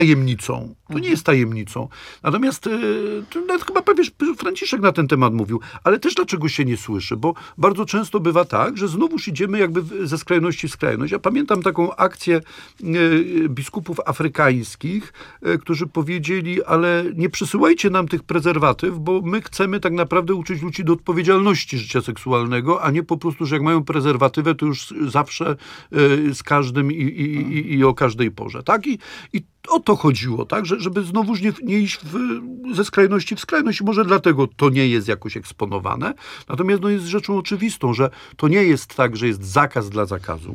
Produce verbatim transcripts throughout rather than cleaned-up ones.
tajemnicą. To nie jest tajemnicą. Natomiast to nawet chyba prawie Franciszek na ten temat mówił, ale też dlaczego się nie słyszy? Bo bardzo często bywa tak, że znowuż idziemy jakby ze skrajności w skrajność. Ja pamiętam taką akcję biskupów afrykańskich, którzy powiedzieli, ale nie przysyłajcie nam tych prezerwatyw, bo my chcemy tak naprawdę uczyć ludzi do odpowiedzialności życia seksualnego, a nie po prostu, że jak mają prezerwatywę, to już zawsze z każdym i, i, i, i o każdej porze. Tak? I, i o to chodziło, tak? Że, żeby znowuż nie, nie iść w, ze skrajności w skrajność. Może dlatego to nie jest jakoś eksponowane. Natomiast no, jest rzeczą oczywistą, że to nie jest tak, że jest zakaz dla zakazu.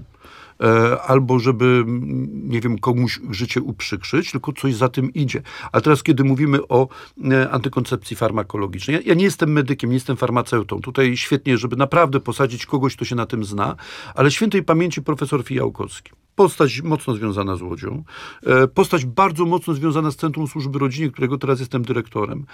E, albo żeby, nie wiem, komuś życie uprzykrzyć, tylko coś za tym idzie. A teraz, kiedy mówimy o e, antykoncepcji farmakologicznej, ja, ja nie jestem medykiem, nie jestem farmaceutą. Tutaj świetnie, żeby naprawdę posadzić kogoś, kto się na tym zna, ale świętej pamięci profesor Fijałkowski. Postać mocno związana z Łodzią. Postać bardzo mocno związana z Centrum Służby Rodzinie, którego teraz jestem dyrektorem.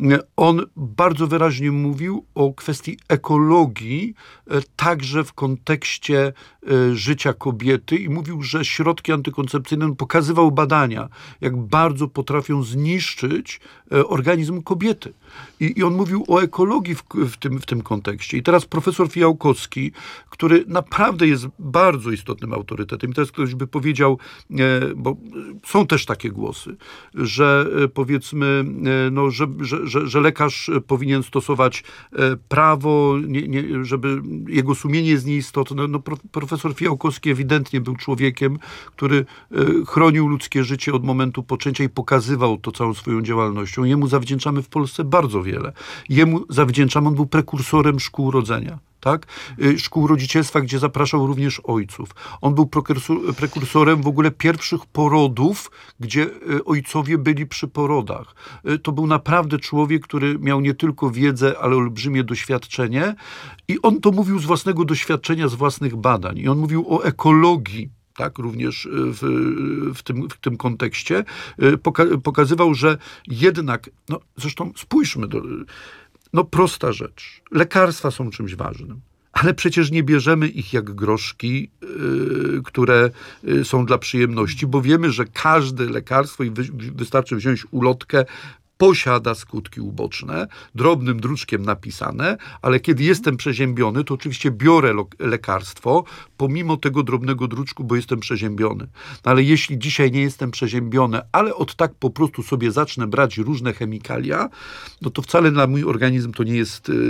On bardzo wyraźnie mówił o kwestii ekologii, także w kontekście życia kobiety i mówił, że środki antykoncepcyjne, on pokazywał badania, jak bardzo potrafią zniszczyć organizm kobiety. I, i on mówił o ekologii w, w, tym, w tym kontekście. I teraz profesor Fijałkowski, który naprawdę jest bardzo istotnym autorytetem, i teraz ktoś by powiedział, bo są też takie głosy, że powiedzmy, no, że, że, że, że lekarz powinien stosować prawo, nie, nie, żeby jego sumienie jest nieistotne. No, profesor Fijałkowski ewidentnie był człowiekiem, który chronił ludzkie życie od momentu poczęcia i pokazywał to całą swoją działalnością. Jemu zawdzięczamy w Polsce bardzo wiele. Jemu zawdzięczamy, on był prekursorem szkół rodzenia. Tak? Szkół rodzicielstwa, gdzie zapraszał również ojców. On był prekursorem w ogóle pierwszych porodów, gdzie ojcowie byli przy porodach. To był naprawdę człowiek, który miał nie tylko wiedzę, ale olbrzymie doświadczenie i on to mówił z własnego doświadczenia, z własnych badań. I on mówił o ekologii. Tak, również w, w, tym, w tym kontekście Poka- pokazywał, że jednak, no zresztą spójrzmy do... No prosta rzecz. Lekarstwa są czymś ważnym, ale przecież nie bierzemy ich jak groszki, yy, które yy, są dla przyjemności, bo wiemy, że każde lekarstwo, i wy, wystarczy wziąć ulotkę, posiada skutki uboczne, drobnym druczkiem napisane, ale kiedy jestem przeziębiony, to oczywiście biorę lo- lekarstwo, pomimo tego drobnego druczku, bo jestem przeziębiony. No ale jeśli dzisiaj nie jestem przeziębiony, ale od tak po prostu sobie zacznę brać różne chemikalia, no to wcale na mój organizm to nie jest, yy,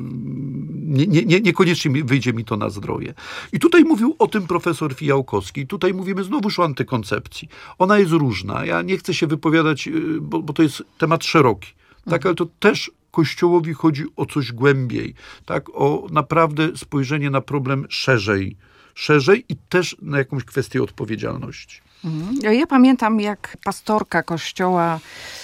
nie, nie, nie, niekoniecznie wyjdzie mi to na zdrowie. I tutaj mówił o tym profesor Fijałkowski. Tutaj mówimy znowuż o antykoncepcji. Ona jest różna. Ja nie chcę się wypowiadać, yy, bo, bo to jest temat szeroki, tak, ale to też Kościołowi chodzi o coś głębiej, tak, o naprawdę spojrzenie na problem szerzej, szerzej i też na jakąś kwestię odpowiedzialności. Mhm. Ja pamiętam, jak pastorka Kościoła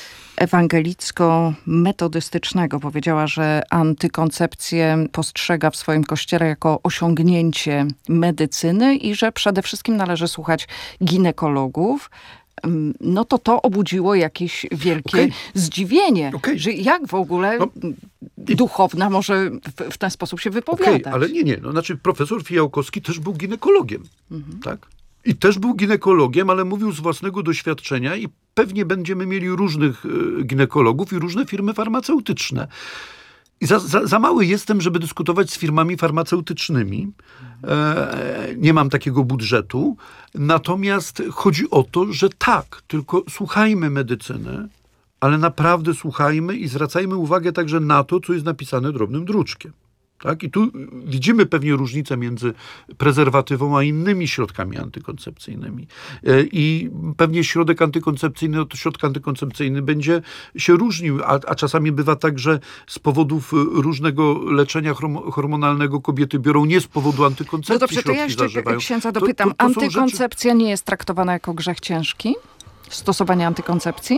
ewangelicko-metodystycznego powiedziała, że antykoncepcję postrzega w swoim kościele jako osiągnięcie medycyny i że przede wszystkim należy słuchać ginekologów. No to to obudziło jakieś wielkie okay. zdziwienie, okay. że jak w ogóle no, duchowna może w, w ten sposób się wypowiadać. Okay, ale nie, nie. No, znaczy profesor Fijałkowski też był ginekologiem, mhm. tak? I też był ginekologiem, ale mówił z własnego doświadczenia i pewnie będziemy mieli różnych y, ginekologów i różne firmy farmaceutyczne. I za, za, za mały jestem, żeby dyskutować z firmami farmaceutycznymi. E, nie mam takiego budżetu. Natomiast chodzi o to, że tak, tylko słuchajmy medycyny, ale naprawdę słuchajmy i zwracajmy uwagę także na to, co jest napisane drobnym druczkiem. Tak? I tu widzimy pewnie różnicę między prezerwatywą a innymi środkami antykoncepcyjnymi. I pewnie środek antykoncepcyjny od środka antykoncepcyjny będzie się różnił, a, a czasami bywa tak, że z powodów różnego leczenia hormonalnego kobiety biorą nie z powodu antykoncepcji. No dobrze, to ja jeszcze zażywają. księdza dopytam. To, to, to antykoncepcja rzeczy... nie jest traktowana jako grzech ciężki? Stosowanie antykoncepcji?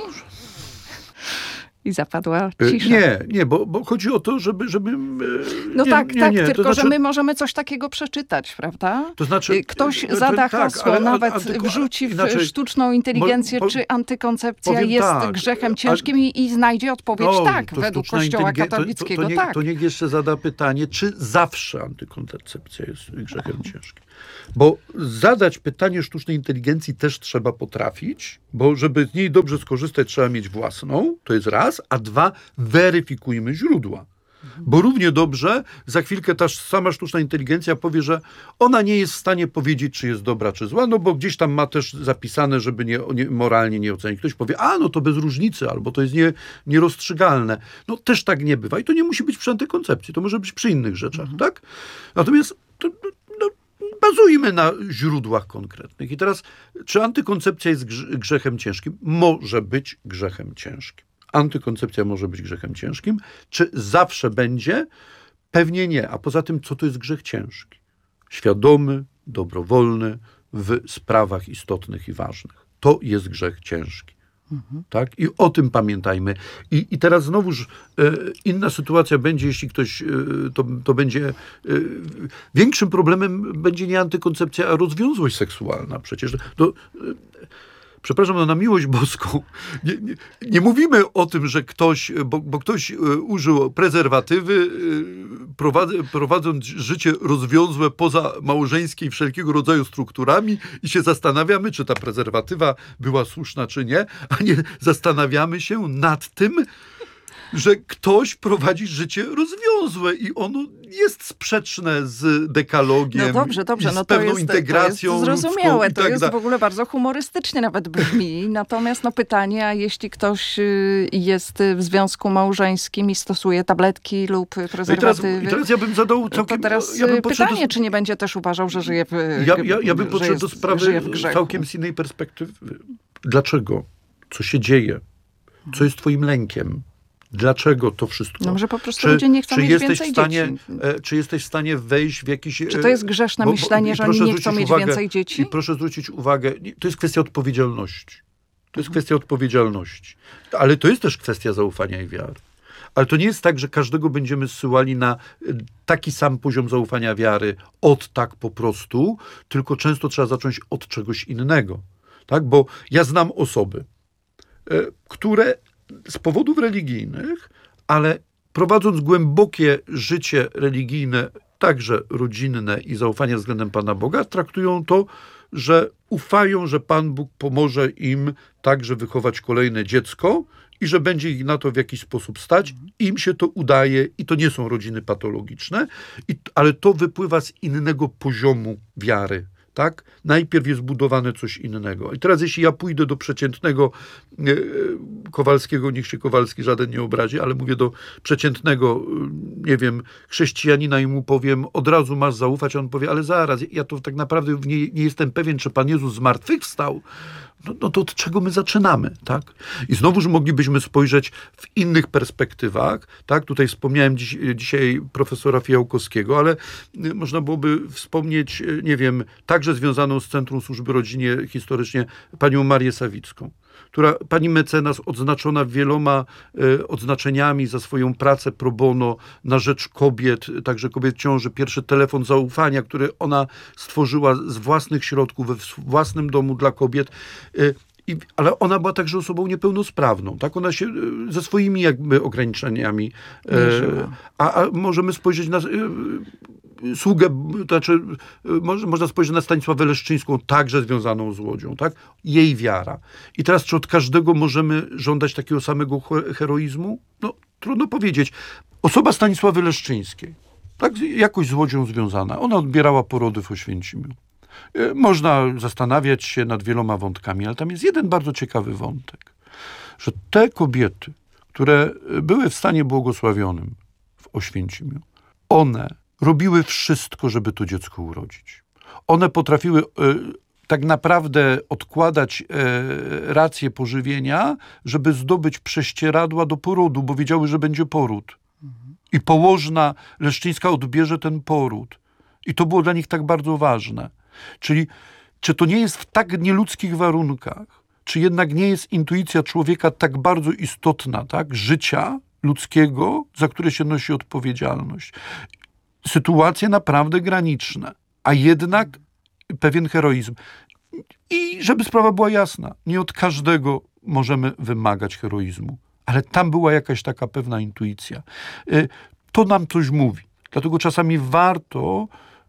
I zapadła cisza. Nie, nie, bo, bo chodzi o to, żeby... żeby no nie, tak, nie, tak, nie. tylko to znaczy, że my możemy coś takiego przeczytać, prawda? To znaczy, Ktoś zada tak, hasło, ale, nawet antyko, wrzuci w inaczej, sztuczną inteligencję, bo, bo, czy antykoncepcja jest tak, grzechem ciężkim i, i znajdzie odpowiedź no, tak, według Kościoła katolickiego. To, to, to, niech, tak. to niech jeszcze zada pytanie, czy zawsze antykoncepcja jest grzechem ciężkim. Bo zadać pytanie sztucznej inteligencji też trzeba potrafić, bo żeby z niej dobrze skorzystać, trzeba mieć własną, to jest raz, a dwa, weryfikujmy źródła. Bo równie dobrze za chwilkę ta sama sztuczna inteligencja powie, że ona nie jest w stanie powiedzieć, czy jest dobra, czy zła, no bo gdzieś tam ma też zapisane, żeby nie, nie, moralnie nie ocenić. Ktoś powie, a no to bez różnicy, albo to jest nie, nierozstrzygalne. No też tak nie bywa i to nie musi być przy antykoncepcji, to może być przy innych rzeczach, mhm. tak? Natomiast to, no, bazujmy na źródłach konkretnych. I teraz, czy antykoncepcja jest grzechem ciężkim? Może być grzechem ciężkim. Antykoncepcja może być grzechem ciężkim. Czy zawsze będzie? Pewnie nie. A poza tym, co to jest grzech ciężki? Świadomy, dobrowolny, w sprawach istotnych i ważnych. To jest grzech ciężki. Mhm. Tak? I o tym pamiętajmy. I, i teraz znowuż e, inna sytuacja będzie, jeśli ktoś, e, to, to będzie, e, większym problemem będzie nie antykoncepcja, a rozwiązłość seksualna przecież. To, e, Przepraszam, no na miłość boską. Nie, nie, nie mówimy o tym, że ktoś, bo, bo ktoś użył prezerwatywy, prowad, prowadząc życie rozwiązłe poza małżeńskie i wszelkiego rodzaju strukturami i się zastanawiamy, czy ta prezerwatywa była słuszna, czy nie, a nie zastanawiamy się nad tym, że ktoś prowadzi życie rozwiązłe i ono jest sprzeczne z dekalogiem. No dobrze, dobrze. I z no pewną to jest, integracją to jest zrozumiałe. ludzką To tak jest da- w ogóle bardzo humorystycznie nawet brzmi. Natomiast no pytanie, a jeśli ktoś jest w związku małżeńskim i stosuje tabletki lub prezerwatywy, I teraz, i teraz ja bym zadał całkiem... to teraz ja bym pytanie, do... czy nie będzie też uważał, że żyje w Ja, ja, ja bym podszedł jest, do sprawy całkiem z innej perspektywy. Dlaczego? Co się dzieje? Co jest twoim lękiem? Dlaczego to wszystko? No może po prostu czy, ludzie nie chcą czy mieć jesteś więcej w stanie, dzieci. e, Czy jesteś w stanie wejść w jakiś... Czy to jest grzeszne bo, myślenie, bo, że oni nie chcą mieć uwagę, więcej dzieci? I proszę zwrócić uwagę, to jest kwestia odpowiedzialności. To jest kwestia odpowiedzialności. Ale to jest też kwestia zaufania i wiary. Ale to nie jest tak, że każdego będziemy zsyłali na taki sam poziom zaufania wiary od tak po prostu, tylko często trzeba zacząć od czegoś innego. Tak? Bo ja znam osoby, które z powodów religijnych, ale prowadząc głębokie życie religijne, także rodzinne i zaufanie względem Pana Boga, traktują to, że ufają, że Pan Bóg pomoże im także wychować kolejne dziecko i że będzie ich na to w jakiś sposób stać. Im się to udaje i to nie są rodziny patologiczne, i, ale to wypływa z innego poziomu wiary. Tak? Najpierw jest budowane coś innego. I teraz jeśli ja pójdę do przeciętnego e, Kowalskiego, niech się Kowalski żaden nie obrazi, ale mówię do przeciętnego, nie wiem, chrześcijanina i mu powiem, od razu masz zaufać, a on powie, ale zaraz, ja to tak naprawdę nie, nie jestem pewien, czy Pan Jezus zmartwychwstał. No, no to od czego my zaczynamy, tak? I znowuż moglibyśmy spojrzeć w innych perspektywach, tak? Tutaj wspomniałem dziś, dzisiaj profesora Fijałkowskiego, ale można byłoby wspomnieć, nie wiem, także związaną z Centrum Służby Rodzinie historycznie panią Marię Sawicką, która, pani mecenas odznaczona wieloma e, odznaczeniami za swoją pracę pro bono na rzecz kobiet, także kobiet w ciąży, pierwszy telefon zaufania, który ona stworzyła z własnych środków, we własnym domu dla kobiet. E, i, ale ona była także osobą niepełnosprawną, tak? Ona się e, ze swoimi jakby ograniczeniami. E, a, a możemy spojrzeć na... E, sługę, to znaczy może, można spojrzeć na Stanisławę Leszczyńską, także związaną z Łodzią, tak? Jej wiara. I teraz, czy od każdego możemy żądać takiego samego heroizmu? No, trudno powiedzieć. Osoba Stanisławy Leszczyńskiej, tak, jakoś z Łodzią związana, ona odbierała porody w Oświęcimiu. Można zastanawiać się nad wieloma wątkami, ale tam jest jeden bardzo ciekawy wątek, że te kobiety, które były w stanie błogosławionym w Oświęcimiu, one robiły wszystko, żeby to dziecko urodzić. One potrafiły y, tak naprawdę odkładać y, rację pożywienia, żeby zdobyć prześcieradła do porodu, bo wiedziały, że będzie poród. Mhm. I położna Leszczyńska odbierze ten poród. I to było dla nich tak bardzo ważne. Czyli czy to nie jest w tak nieludzkich warunkach, czy jednak nie jest intuicja człowieka tak bardzo istotna, tak, życia ludzkiego, za które się nosi odpowiedzialność. Sytuacje naprawdę graniczne, a jednak pewien heroizm. I żeby sprawa była jasna, nie od każdego możemy wymagać heroizmu, ale tam była jakaś taka pewna intuicja. To nam coś mówi. Dlatego czasami warto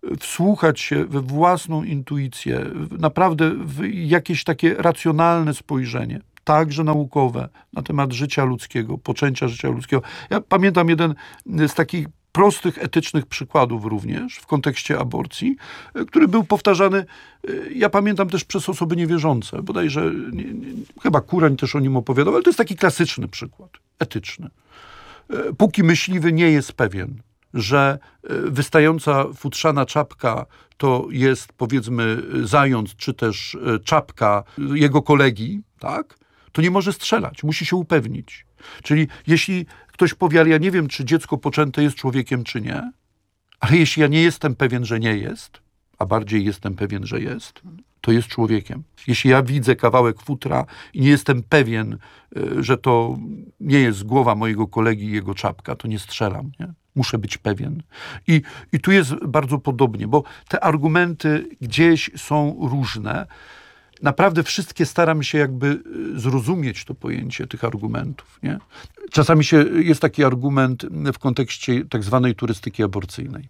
wsłuchać się we własną intuicję, naprawdę w jakieś takie racjonalne spojrzenie, także naukowe, na temat życia ludzkiego, poczęcia życia ludzkiego. Ja pamiętam jeden z takich prostych, etycznych przykładów również w kontekście aborcji, który był powtarzany, ja pamiętam też przez osoby niewierzące, bodajże nie, nie, chyba Kurań też o nim opowiadał, ale to jest taki klasyczny przykład, etyczny. Póki myśliwy nie jest pewien, że wystająca futrzana czapka to jest, powiedzmy, zając, czy też czapka jego kolegi, tak, to nie może strzelać, musi się upewnić. Czyli jeśli ktoś powie, ale ja nie wiem, czy dziecko poczęte jest człowiekiem, czy nie, ale jeśli ja nie jestem pewien, że nie jest, a bardziej jestem pewien, że jest, to jest człowiekiem. Jeśli ja widzę kawałek futra i nie jestem pewien, że to nie jest głowa mojego kolegi i jego czapka, to nie strzelam, nie? Muszę być pewien. I, I tu jest bardzo podobnie, bo te argumenty gdzieś są różne. Naprawdę wszystkie staram się jakby zrozumieć to pojęcie tych argumentów, nie? Czasami się, jest taki argument w kontekście tak zwanej turystyki aborcyjnej,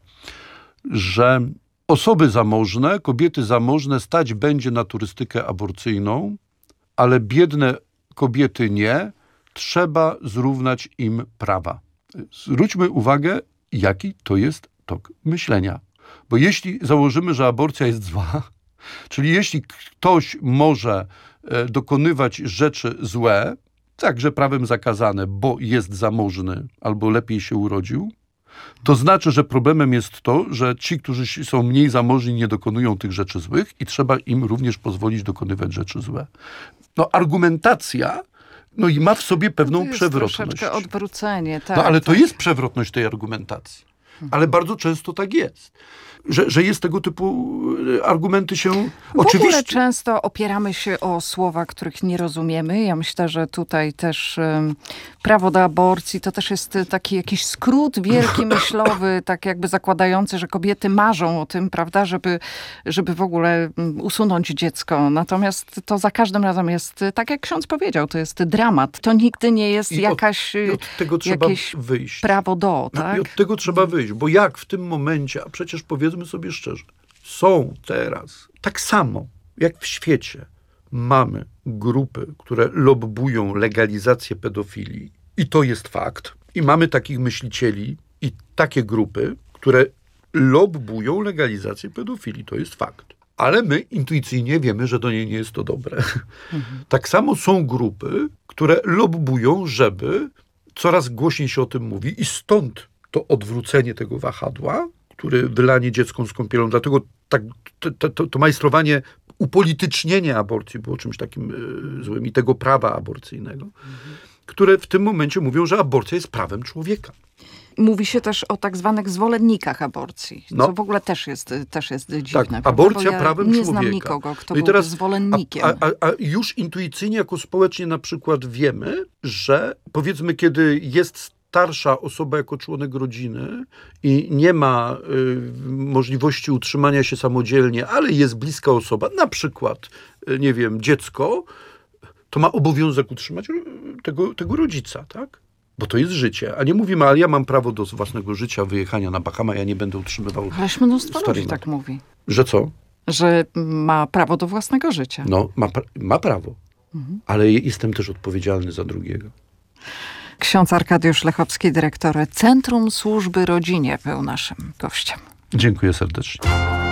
że osoby zamożne, kobiety zamożne stać będzie na turystykę aborcyjną, ale biedne kobiety nie, trzeba zrównać im prawa. Zwróćmy uwagę, jaki to jest tok myślenia. Bo jeśli założymy, że aborcja jest zła, czyli jeśli ktoś może dokonywać rzeczy złe, także prawem zakazane, bo jest zamożny albo lepiej się urodził, to znaczy, że problemem jest to, że ci, którzy są mniej zamożni, nie dokonują tych rzeczy złych i trzeba im również pozwolić dokonywać rzeczy złe. No argumentacja, no i ma w sobie pewną to jest przewrotność. Troszeczkę odwrócenie, tak. No ale to tak. jest przewrotność tej argumentacji. Ale bardzo często tak jest. Że, że jest tego typu argumenty się... W Oczywiście... ogóle często opieramy się o słowa, których nie rozumiemy. Ja myślę, że tutaj też um, prawo do aborcji to też jest taki jakiś skrót wielki myślowy, tak jakby zakładający, że kobiety marzą o tym, prawda, żeby, żeby w ogóle usunąć dziecko. Natomiast to za każdym razem jest, tak jak ksiądz powiedział, to jest dramat. To nigdy nie jest I jakaś, od, i od tego trzeba jakieś wyjść. prawo do, tak? I od tego trzeba wyjść, bo jak w tym momencie, a przecież powiedzmy sobie szczerze, są teraz, tak samo jak w świecie, mamy grupy, które lobbują legalizację pedofilii i to jest fakt. I mamy takich myślicieli i takie grupy, które lobbują legalizację pedofilii, to jest fakt. Ale my intuicyjnie wiemy, że do niej nie jest to dobre. Mhm. Tak samo są grupy, które lobbują, żeby coraz głośniej się o tym mówi i stąd to odwrócenie tego wahadła, który wylanie dziecką z kąpielą. Dlatego tak, to, to, to majstrowanie, upolitycznienie aborcji było czymś takim y, złym i tego prawa aborcyjnego, mhm. które w tym momencie mówią, że aborcja jest prawem człowieka. Mówi się też o tak zwanych zwolennikach aborcji, no. co w ogóle też jest, też jest dziwne. Tak, aborcja ja prawem nie człowieka. znam nikogo, kto no byłby zwolennikiem. A, a, a już intuicyjnie, jako społecznie na przykład wiemy, że powiedzmy, kiedy jest starsza osoba jako członek rodziny i nie ma y, możliwości utrzymania się samodzielnie, ale jest bliska osoba, na przykład, y, nie wiem, dziecko, to ma obowiązek utrzymać tego, tego rodzica, tak? Bo to jest życie. A nie mówimy, ale ja mam prawo do własnego życia, wyjechania na Bahama, ja nie będę utrzymywał... Ależ mnóstwo ludzi matki. tak mówi. Że co? Że ma prawo do własnego życia. No, ma, ma prawo. Mhm. Ale jestem też odpowiedzialny za drugiego. Ksiądz Arkadiusz Lechowski, dyrektor Centrum Służby Rodzinie, był naszym gościem. Dziękuję serdecznie.